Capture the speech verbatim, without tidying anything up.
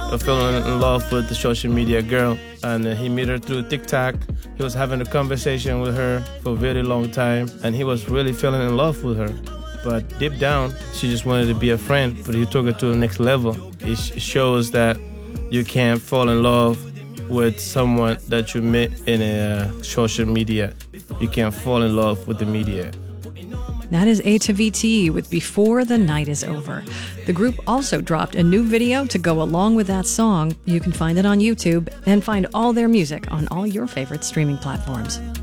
uh, falling in love with the social media girl, and uh, he met her through TikTok. He was having a conversation with her for a very long time, and he was really falling in love with her. But deep down, she just wanted to be a friend, but he took her to the next level. It sh- shows that you can't fall in love with someone that you met in a uh, social media. You can't fall in love with the media. That is A to V T with Before the Night is Over. The group also dropped a new video to go along with that song. You can find it on YouTube and find all their music on all your favorite streaming platforms.